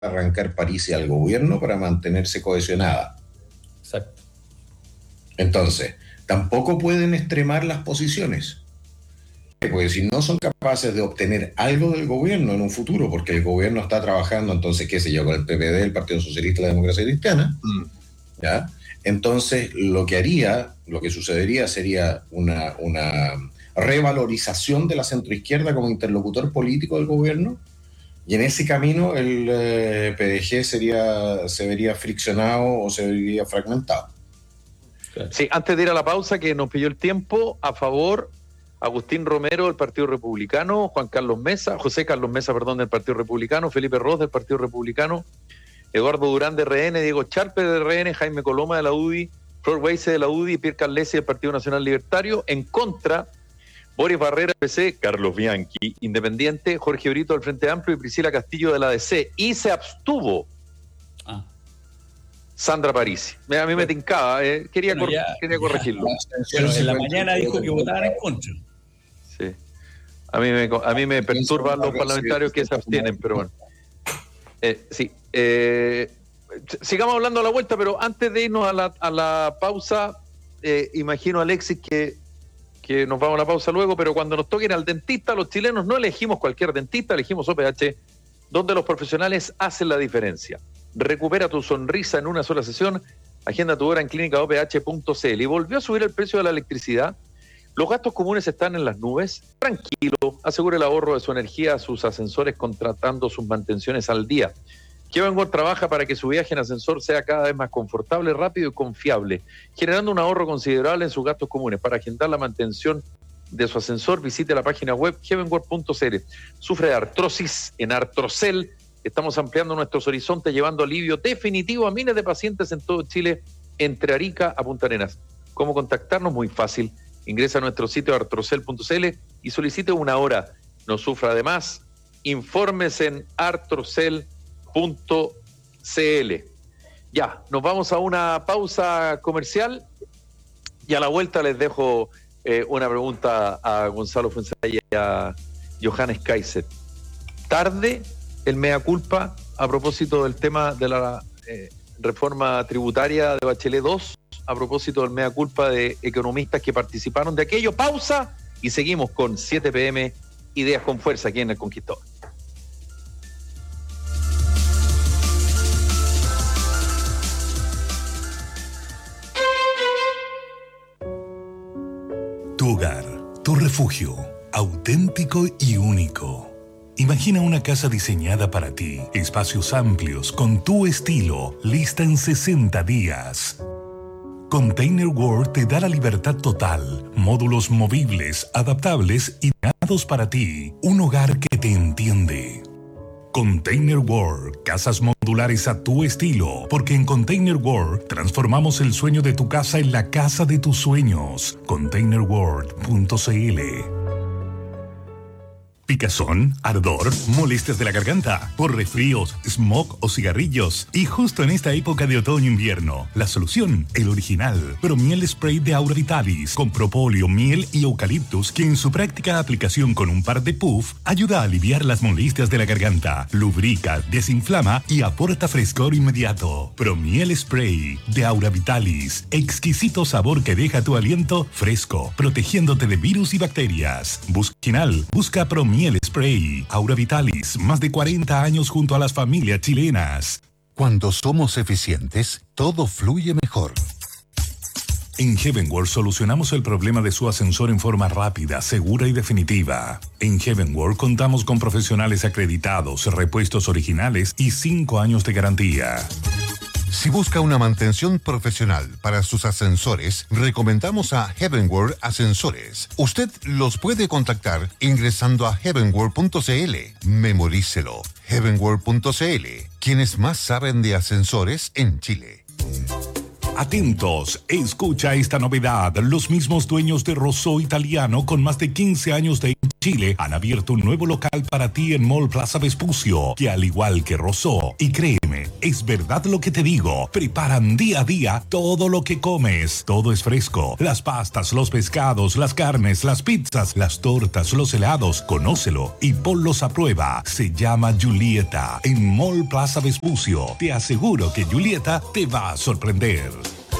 arrancar París y al gobierno para mantenerse cohesionada. Exacto. Entonces, tampoco pueden extremar las posiciones. Porque si no son capaces de obtener algo del gobierno en un futuro, porque el gobierno está trabajando, entonces, qué sé yo, con el PPD, el Partido Socialista y la Democracia Cristiana, ¿ya? Entonces, lo que sucedería sería una revalorización de la centroizquierda como interlocutor político del gobierno, y en ese camino el PDG se vería friccionado o se vería fragmentado. Sí, antes de ir a la pausa, que nos pilló el tiempo, a favor, Agustín Romero del Partido Republicano, José Carlos Mesa, del Partido Republicano, Felipe Ros del Partido Republicano, Eduardo Durán de RN, Diego Charpe de RN, Jaime Coloma de la UDI, Flor Weisse de la UDI, Pierre Carlesi del Partido Nacional Libertario. En contra, Boris Barrera, PC, Carlos Bianchi, Independiente, Jorge Brito del Frente Amplio y Priscila Castillo de la DC. Y se abstuvo Sandra Parisi. A mí me tincaba, quería corregirlo. Pero en la mañana dijo que votaban en contra. Sí. A mí me perturban los parlamentarios que se abstienen, pero bueno. Sí. Sigamos hablando a la vuelta, pero antes de irnos a la pausa, imagino, Alexis, que nos vamos a la pausa luego, pero cuando nos toquen al dentista, los chilenos no elegimos cualquier dentista, elegimos OPH, donde los profesionales hacen la diferencia. Recupera tu sonrisa en una sola sesión. Agenda tu hora en clínicaoph.cl. Y volvió a subir el precio de la electricidad. Los gastos comunes están en las nubes. Tranquilo, asegure el ahorro de su energía a sus ascensores contratando sus mantenciones al día. Heaven trabaja para que su viaje en ascensor sea cada vez más confortable, rápido y confiable, generando un ahorro considerable en sus gastos comunes. Para agendar la mantención de su ascensor, visite la página web heavenworld.cl. Sufre de artrosis. En Artrocel estamos ampliando nuestros horizontes, llevando alivio definitivo a miles de pacientes en todo Chile, entre Arica a Punta Arenas. ¿Cómo contactarnos? Muy fácil. Ingresa a nuestro sitio artrocel.cl y solicite una hora. No sufra de más. Informes en artrocel.cl. Ya, nos vamos a una pausa comercial y a la vuelta les dejo una pregunta a Gonzalo Fuenzalía y a Johannes Kaiser. ¿Tarde el mea culpa a propósito del tema de la reforma tributaria de Bachelet 2? A propósito del mea culpa de economistas que participaron de aquello. Pausa y seguimos con 7 PM, Ideas con Fuerza, aquí en El Conquistador. Tu hogar, tu refugio, auténtico y único. Imagina una casa diseñada para ti, espacios amplios, con tu estilo, lista en 60 días. Container World te da la libertad total, módulos movibles, adaptables y diseñados para ti, un hogar que te entiende. Container World, casas modulares a tu estilo, porque en Container World transformamos el sueño de tu casa en la casa de tus sueños. ContainerWorld.cl. Picazón, ardor, molestias de la garganta, por resfríos, smog o cigarrillos. Y justo en esta época de otoño-invierno, la solución, el original, Promiel Spray de Aura Vitalis, con propóleo, miel y eucaliptus, que en su práctica aplicación con un par de puff, ayuda a aliviar las molestias de la garganta, lubrica, desinflama y aporta frescor inmediato. Promiel Spray de Aura Vitalis, exquisito sabor que deja tu aliento fresco, protegiéndote de virus y bacterias. Busca Promiel Spray. Aura Vitalis, más de 40 años junto a las familias chilenas. Cuando somos eficientes, todo fluye mejor. En Heavenworld solucionamos el problema de su ascensor en forma rápida, segura y definitiva. En Heavenworld contamos con profesionales acreditados, repuestos originales y 5 años de garantía. Si busca una mantención profesional para sus ascensores, recomendamos a Heavenworld Ascensores. Usted los puede contactar ingresando a heavenworld.cl. Memorícelo. Heavenworld.cl. Quienes más saben de ascensores en Chile. Atentos, escucha esta novedad. Los mismos dueños de Rosso Italiano, con más de 15 años de Chile, han abierto un nuevo local para ti en Mall Plaza Vespucio, que al igual que Rosso, y créeme, Es verdad lo que te digo. Preparan día a día todo lo que comes. Todo es fresco. Las pastas, los pescados, las carnes, las pizzas, las tortas, los helados. Conócelo y ponlos a prueba. Se llama Julieta en Mall Plaza Vespucio. Te aseguro que Julieta te va a sorprender.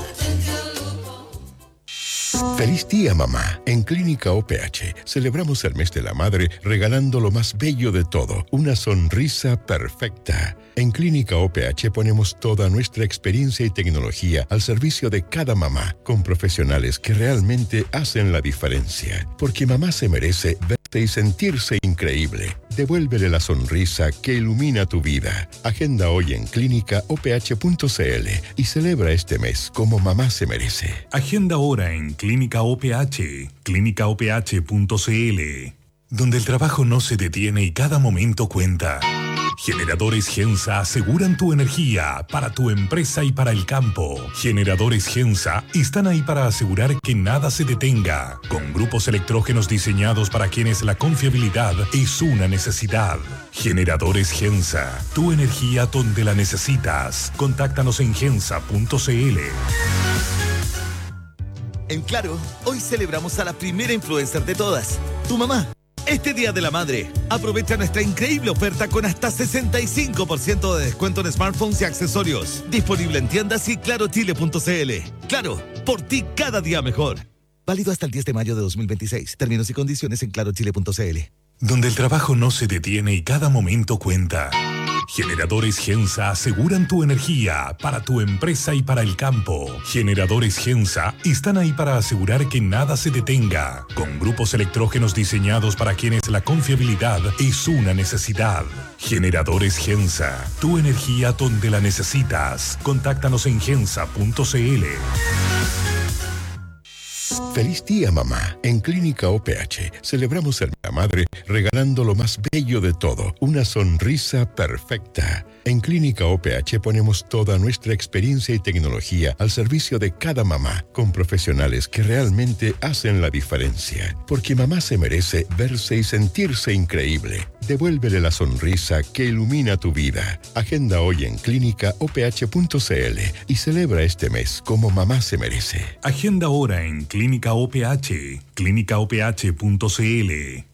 Feliz día, mamá. En Clínica OPH celebramos el mes de la madre regalando lo más bello de todo, una sonrisa perfecta. En Clínica OPH ponemos toda nuestra experiencia y tecnología al servicio de cada mamá, con profesionales que realmente hacen la diferencia. Porque mamá se merece verte y sentirse increíble. Devuélvele la sonrisa que ilumina tu vida. Agenda hoy en clínicaoph.cl y celebra este mes como mamá se merece. Agenda ahora en Clínica OPH, clínicaoph.cl, donde el trabajo no se detiene y cada momento cuenta. Generadores Gensa aseguran tu energía para tu empresa y para el campo. Generadores Gensa están ahí para asegurar que nada se detenga, con grupos electrógenos diseñados para quienes la confiabilidad es una necesidad. Generadores Gensa, tu energía donde la necesitas. Contáctanos en gensa.cl. En Claro, hoy celebramos a la primera influencer de todas, tu mamá. Este Día de la Madre, aprovecha nuestra increíble oferta con hasta 65% de descuento en smartphones y accesorios. Disponible en tiendas y clarochile.cl. Claro, por ti cada día mejor. Válido hasta el 10 de mayo de 2026. Términos y condiciones en clarochile.cl. Donde el trabajo no se detiene y cada momento cuenta. Generadores Gensa aseguran tu energía para tu empresa y para el campo. Generadores Gensa están ahí para asegurar que nada se detenga, con grupos electrógenos diseñados para quienes la confiabilidad es una necesidad. Generadores Gensa, tu energía donde la necesitas. Contáctanos en gensa.cl. Feliz día, mamá. En Clínica OPH celebramos el Día de la Madre regalando lo más bello de todo, una sonrisa perfecta. En Clínica OPH ponemos toda nuestra experiencia y tecnología al servicio de cada mamá, con profesionales que realmente hacen la diferencia. Porque mamá se merece verse y sentirse increíble. Devuélvele la sonrisa que ilumina tu vida. Agenda hoy en clínicaoph.cl y celebra este mes como mamá se merece. Agenda ahora en Clínica OPH, clínicaoph.cl.